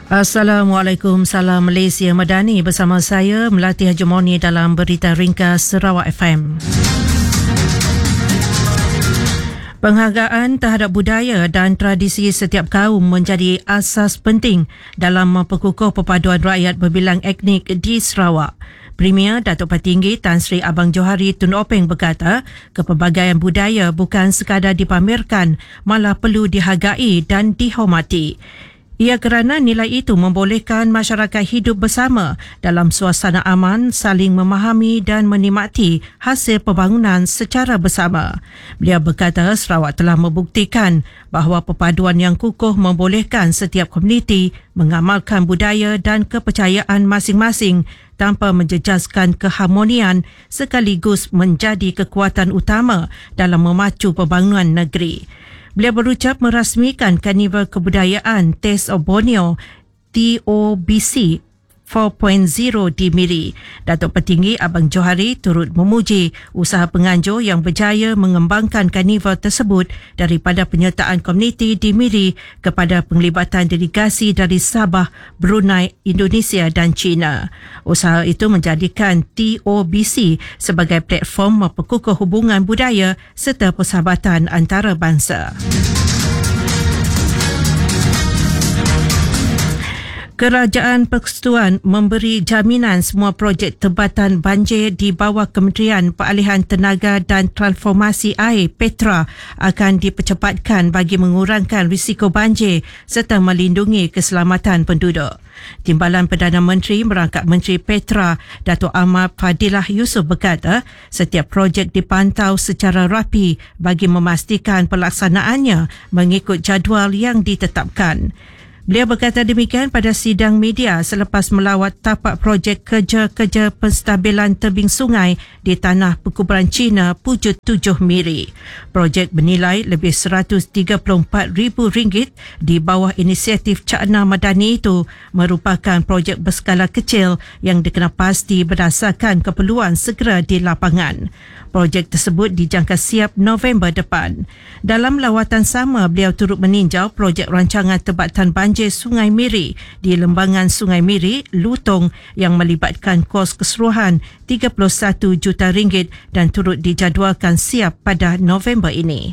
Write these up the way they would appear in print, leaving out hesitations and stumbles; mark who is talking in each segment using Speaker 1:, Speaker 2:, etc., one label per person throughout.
Speaker 1: Assalamualaikum, salam Malaysia Madani, bersama saya Melati Haji Moni dalam Berita Ringkas Sarawak FM. Penghargaan terhadap budaya dan tradisi setiap kaum menjadi asas penting dalam memperkukuh perpaduan rakyat berbilang etnik di Sarawak. Premier Datuk Petinggi Tan Sri Abang Johari Tun Openg berkata, kepelbagaian budaya bukan sekadar dipamerkan, malah perlu dihargai dan dihormati. Ia kerana nilai itu membolehkan masyarakat hidup bersama dalam suasana aman, saling memahami dan menikmati hasil pembangunan secara bersama. Beliau berkata Sarawak telah membuktikan bahawa perpaduan yang kukuh membolehkan setiap komuniti mengamalkan budaya dan kepercayaan masing-masing tanpa menjejaskan keharmonian sekaligus menjadi kekuatan utama dalam memacu pembangunan negeri. Beliau berucap merasmikan Karnival Kebudayaan Taste of Borneo TOBC 4.0 di Miri. Datuk Petinggi Abang Johari turut memuji usaha penganjur yang berjaya mengembangkan karnival tersebut daripada penyertaan komuniti di Miri kepada penglibatan delegasi dari Sabah, Brunei, Indonesia dan China. Usaha itu menjadikan TOBC sebagai platform memperkukuh hubungan budaya serta persahabatan antara bangsa. Kerajaan Persekutuan memberi jaminan semua projek tebatan banjir di bawah Kementerian Peralihan Tenaga dan Transformasi Air Petra akan dipercepatkan bagi mengurangkan risiko banjir serta melindungi keselamatan penduduk. Timbalan Perdana Menteri merangkap Menteri Petra Datuk Ahmad Fadilah Yusof berkata setiap projek dipantau secara rapi bagi memastikan pelaksanaannya mengikut jadual yang ditetapkan. Beliau berkata demikian pada sidang media selepas melawat tapak projek kerja-kerja penstabilan tebing sungai di tanah perkuburan Cina Pujut 7 Miri. Projek bernilai lebih RM134,000 di bawah inisiatif Cakna Madani itu merupakan projek berskala kecil yang dikenal pasti berdasarkan keperluan segera di lapangan. Projek tersebut dijangka siap November depan. Dalam lawatan sama, beliau turut meninjau projek rancangan tebatan banjir Sungai Miri di lembangan Sungai Miri, Lutong yang melibatkan kos keseluruhan RM31 juta dan turut dijadualkan siap pada November ini.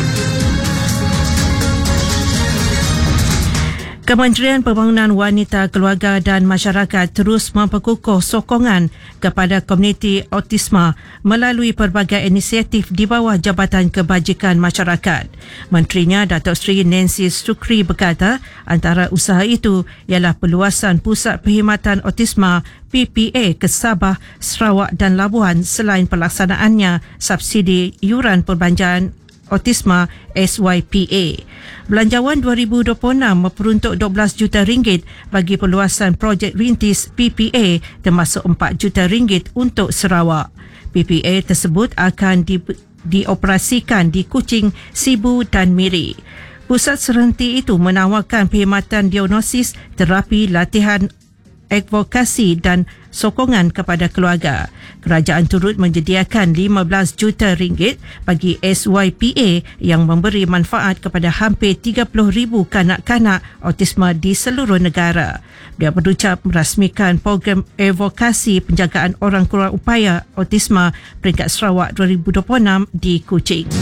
Speaker 1: Kementerian Pembangunan Wanita, Keluarga dan Masyarakat terus memperkukuh sokongan kepada komuniti autisma melalui pelbagai inisiatif di bawah Jabatan Kebajikan Masyarakat. Menterinya Datuk Seri Nancy Sukri berkata antara usaha itu ialah perluasan Pusat Perkhidmatan Autisma PPA ke Sabah, Sarawak dan Labuan selain pelaksanaannya subsidi yuran perbelanjaan Autisma SYPA. Belanjawan 2026 memperuntuk RM12 juta bagi perluasan projek rintis PPA termasuk RM4 juta untuk Sarawak. PPA tersebut akan dioperasikan di Kuching, Sibu dan Miri. Pusat serenti itu menawarkan perkhidmatan diagnosis, terapi, latihan advokasi dan sokongan kepada keluarga. Kerajaan turut menyediakan RM15 juta bagi SYPA yang memberi manfaat kepada hampir 30,000 kanak-kanak autisma di seluruh negara. Dia berucap merasmikan program advokasi penjagaan orang kurang upaya autisma peringkat Sarawak 2026 di Kuching.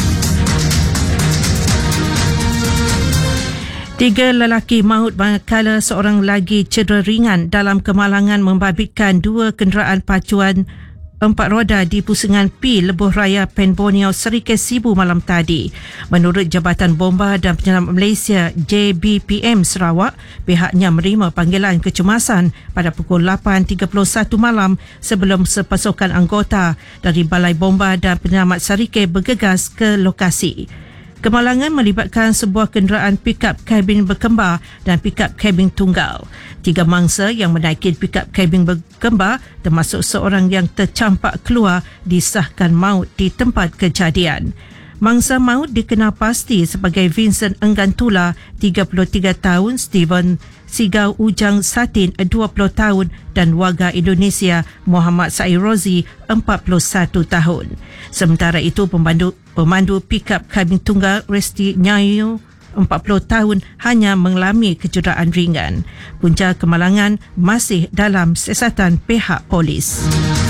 Speaker 1: 3 lelaki maut manakala seorang lagi cedera ringan dalam kemalangan membabitkan 2 kenderaan pacuan 4 roda di pusingan P Lebuh Raya Pen Borneo, Serikit Sibu malam tadi. Menurut Jabatan Bomba dan Penyelamat Malaysia JBPM Sarawak, pihaknya menerima panggilan kecemasan pada pukul 8.31 malam sebelum sepasukan anggota dari Balai Bomba dan Penyelamat Serikit bergegas ke lokasi. Kemalangan melibatkan sebuah kenderaan pikap kabin berkembar dan pikap kabin tunggal. 3 mangsa yang menaiki pikap kabin berkembar termasuk seorang yang tercampak keluar disahkan maut di tempat kejadian. Mangsa maut dikenal pasti sebagai Vincent Enggantula, 33 tahun, Steven Sigau Ujang Satin, 20 tahun dan warga Indonesia Muhammad Said Rozi, 41 tahun. Sementara itu, pemandu pikap kabin tunggal Resti Nyayu 40 tahun hanya mengalami kecederaan ringan. Punca kemalangan masih dalam siasatan pihak polis.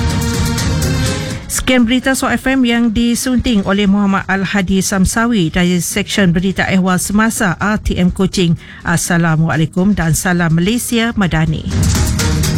Speaker 1: Sekian berita SOA FM yang disunting oleh Muhammad Al-Hadi Samsawi dari Seksyen Berita Ehwal Semasa RTM Kuching. Assalamualaikum dan salam Malaysia Madani.